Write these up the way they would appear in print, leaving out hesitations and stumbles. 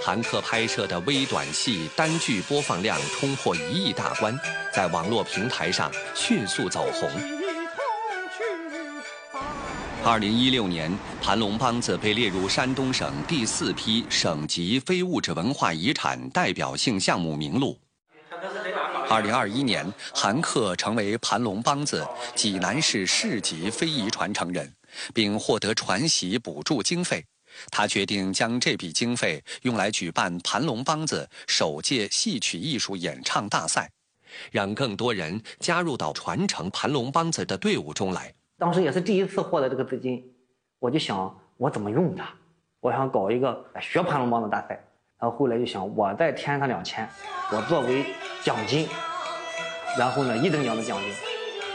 韩克拍摄的微短戏单剧播放量冲破1亿大关，在网络平台上迅速走红。2016年，盘龙梆子被列入山东省第4批省级非物质文化遗产代表性项目名录。2021年，韩克成为盘龙梆子济南市市级非遗传承人，并获得传习补助经费。他决定将这笔经费用来举办盘龙梆子首届戏曲艺术演唱大赛，让更多人加入到传承盘龙梆子的队伍中来。 当时也是第一次获得这个资金，我就想我怎么用它，我想搞一个学盘龙梆子大赛，然后后来就想我再添上2000，我作为奖金，然后呢1等奖的奖金。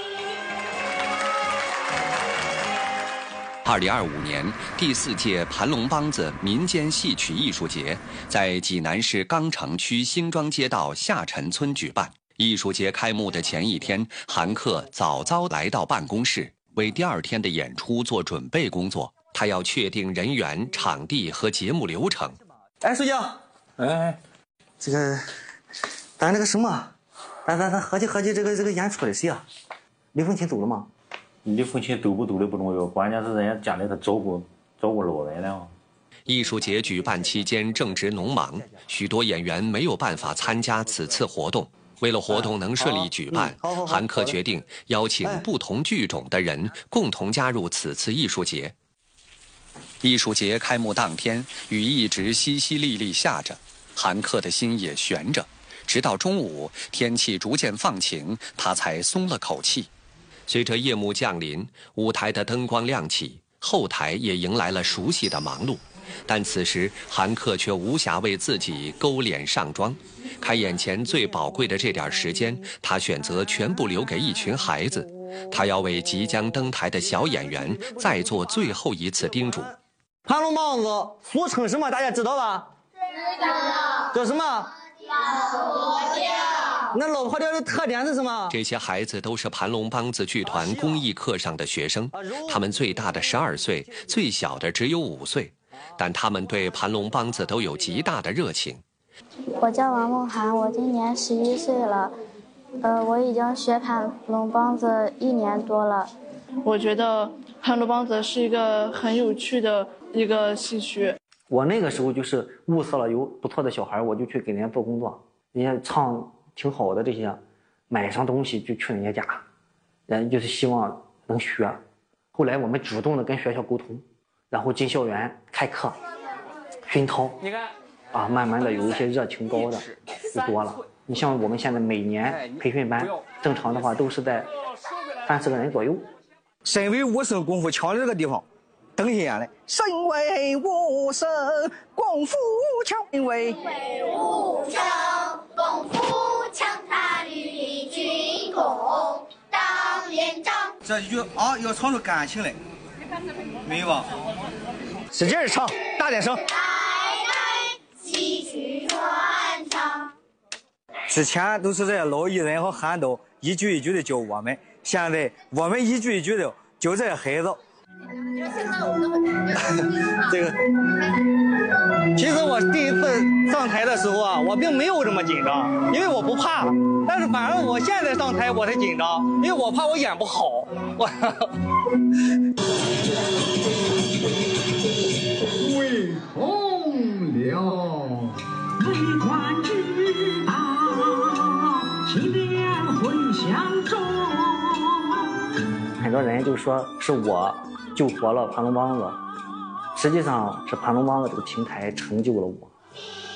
2025年第4届盘龙梆子民间戏曲艺术节在济南市钢城区辛庄街道下陈村举办。艺术节开幕的前一天，韩克早来到办公室，为第2天的演出做准备工作。他要确定人员、场地和节目流程。 哎，书记，这个咱这个什么，咱合计这个演出的谁啊？李凤琴走了吗？ 李凤琴走不走的不重要，关键是人家家里头照顾老人了。 艺术节举办期间正值农忙，许多演员没有办法参加此次活动。为了活动能顺利举办，韩克决定邀请不同剧种的人共同加入此次艺术节。艺术节开幕当天，雨一直淅淅沥沥下着，韩克的心也悬着。直到中午，天气逐渐放晴，他才松了口气。随着夜幕降临，舞台的灯光亮起，后台也迎来了熟悉的忙碌。但此时，韩克却无暇为自己勾脸上妆。开演前最宝贵的这点时间，他选择全部留给一群孩子。他要为即将登台的小演员再做最后一次叮嘱。 盘龙梆子俗称什么？大家知道吧？知道。叫什么？老婆调。那老婆调的特点是什么？ 这些孩子都是盘龙梆子剧团公益课上的学生，他们最大的12岁，最小的只有5岁，但他们对盘龙梆子都有极大的热情。 我叫王梦涵，我今年11岁了，我已经学盘龙梆子1年多了。 我觉得盘龙梆子是一个很有趣的一个戏曲。 我那个时候就是物色了有不错的小孩，我就去给人家做工作，人家唱挺好的这些，买上东西就去人家家，人就是希望能学。后来我们主动的跟学校沟通，然后进校园开课熏陶，你看啊，慢慢的有一些热情高的就多了。你像我们现在每年培训班，正常的话都是在30个人左右。 身为武生功夫强的这个地方，登心眼来，身为武生功夫强，身为武生功夫强，他与军功当连长。 这一句啊，要唱出感情来，明白吧？ 使劲儿唱，大点声。 来戏曲传唱。 之前都是这老艺人和韩导一句一句的教我们，现在我们一句一句的教这些孩子。 这个，其实我第一次上台的时候啊，我并没有这么紧张，因为我不怕。但是反正我现在上台我才紧张，因为我怕我演不好。 为红了，为官之道，气连魂相中。 很多人就说是我救活了盘龙梆子，实际上是盘龙梆子这个平台成就了我。